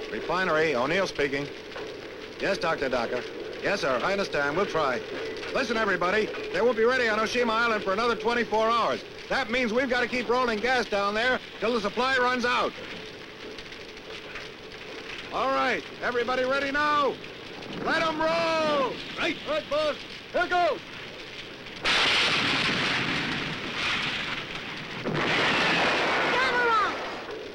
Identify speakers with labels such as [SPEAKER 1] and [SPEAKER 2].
[SPEAKER 1] Refinery, O'Neill speaking. Yes, Dr. Docker. Yes, sir, I understand. We'll try. Listen, everybody, they won't be ready on Oshima Island for another 24 hours. That means we've got to keep rolling gas down there till the supply runs out. All right, everybody ready now? Let them roll!
[SPEAKER 2] Right.
[SPEAKER 1] Right, boss. Here goes.